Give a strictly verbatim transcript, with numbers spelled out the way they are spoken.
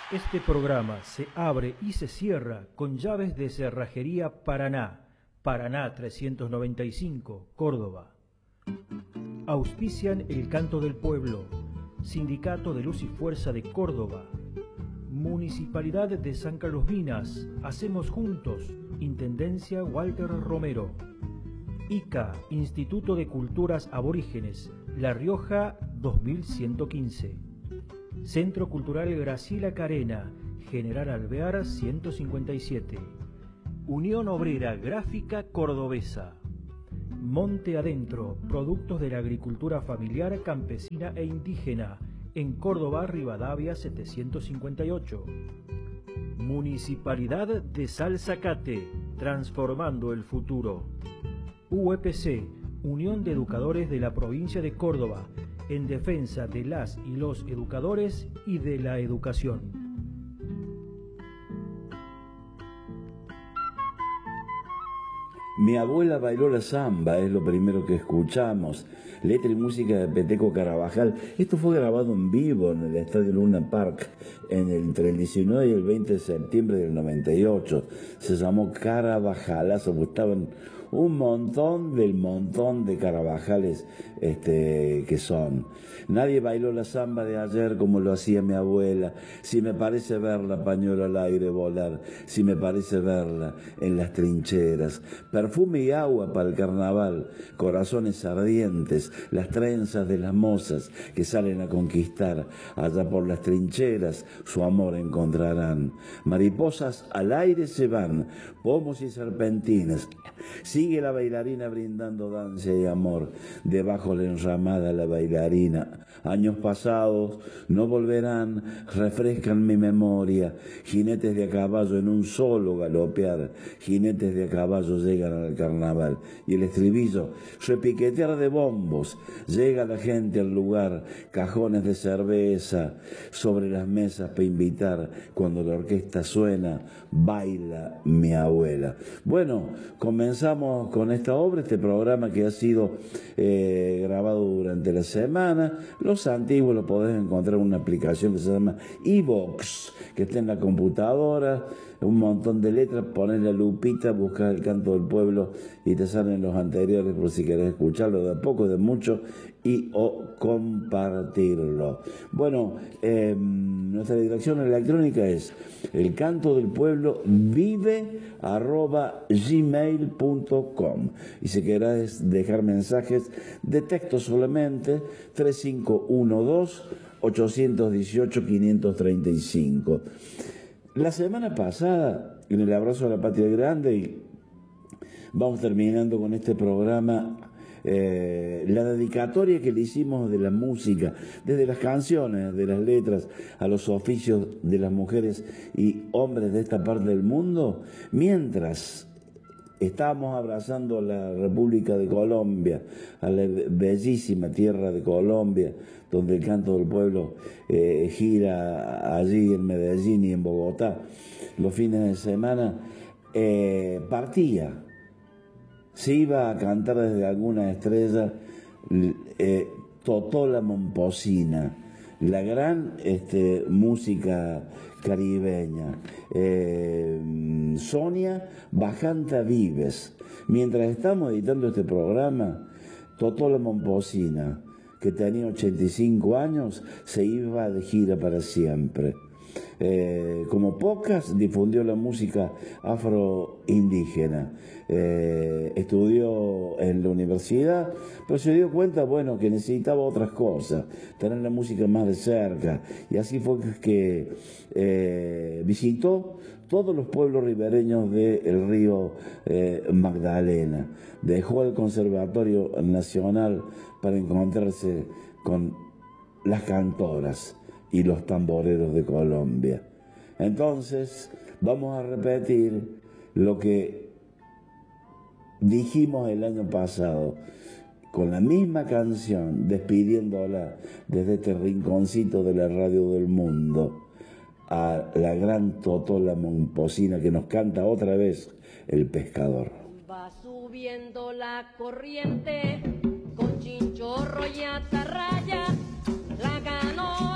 Este programa se abre y se cierra con llaves de Cerrajería Paraná, Paraná trescientos noventa y cinco, Córdoba. Auspician El Canto del Pueblo, Sindicato de Luz y Fuerza de Córdoba, Municipalidad de San Carlos Minas, Hacemos Juntos, Intendencia Walter Romero. I C A, Instituto de Culturas Aborígenes, La Rioja dos mil ciento quince. Centro Cultural Graciela Carena, General Alvear ciento cincuenta y siete. Unión Obrera Gráfica Cordobesa. Monte Adentro, productos de la agricultura familiar, campesina e indígena, en Córdoba, Rivadavia setecientos cincuenta y ocho. Municipalidad de Salzacate, transformando el futuro. U E P C, Unión de Educadores de la Provincia de Córdoba, en defensa de las y los educadores y de la educación. Mi abuela bailó la samba, es lo primero que escuchamos. Letra y música de Peteco Carabajal. Esto fue grabado en vivo en el Estadio Luna Park en el, entre el diecinueve y el veinte de septiembre del noventa y ocho. Se llamó Carabajalazo, porque estaban un montón del montón de Carabajales este, que son. Nadie bailó la samba de ayer como lo hacía mi abuela. Si me parece verla, pañuelo al aire volar. Si me parece verla en las trincheras. Perfume y agua para el carnaval. Corazones ardientes. Las trenzas de las mozas que salen a conquistar. Allá por las trincheras su amor encontrarán. Mariposas al aire se van. Pomos y serpentinas. Sigue la bailarina brindando danza y amor. Debajo la enramada la bailarina. Años pasados no volverán, refrescan mi memoria. Jinetes de a caballo en un solo galopear. Jinetes de a caballo llegan al carnaval. Y el estribillo, repiquetear de bombos. Llega la gente al lugar. Cajones de cerveza sobre las mesas para invitar. Cuando la orquesta suena, baila mi abuela. Bueno, comenzamos con esta obra, este programa que ha sido eh, grabado durante la semana. Los antiguos lo podés encontrar en una aplicación que se llama iVox, que está en la computadora, un montón de letras, pones la lupita, buscas El Canto del Pueblo y te salen los anteriores por si querés escucharlo de a poco, de mucho, y o compartirlo. Bueno, eh, nuestra dirección electrónica es el canto del pueblo vive arroba gmail punto com, y si querés dejar mensajes de texto solamente tres cinco uno dos ocho uno ocho cinco tres cinco. La semana pasada, en el Abrazo a la Patria Grande, y vamos terminando con este programa, eh, la dedicatoria que le hicimos de la música, desde las canciones, de las letras, a los oficios de las mujeres y hombres de esta parte del mundo, mientras estábamos abrazando a la República de Colombia, a la bellísima tierra de Colombia, donde el canto del pueblo eh, gira allí en Medellín y en Bogotá, los fines de semana, eh, partía, se iba a cantar desde alguna estrella eh, Totola Momposina, la gran este, música caribeña. Eh, Sonia Bajanta Vives. Mientras estamos editando este programa, Totola Momposina, que tenía ochenta y cinco años, se iba de gira para siempre. Eh, como pocas, difundió la música afroindígena. Eh, estudió en la universidad, pero se dio cuenta, bueno, que necesitaba otras cosas, tener la música más de cerca, y así fue que eh, visitó todos los pueblos ribereños del río eh, Magdalena. Dejó el Conservatorio Nacional para encontrarse con las cantoras y los tamboreros de Colombia. Entonces, vamos a repetir lo que dijimos el año pasado, con la misma canción, despidiéndola desde este rinconcito de la radio del mundo, a la gran Totola Momposina, que nos canta otra vez El Pescador. Va subiendo la corriente con chinchorro y atarraya, la ganó